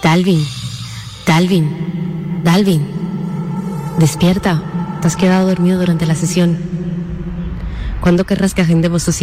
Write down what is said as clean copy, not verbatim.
Dalvin, Dalvin, Dalvin, despierta. Te has quedado dormido durante la sesión. ¿Cuándo querrás que agendemos tu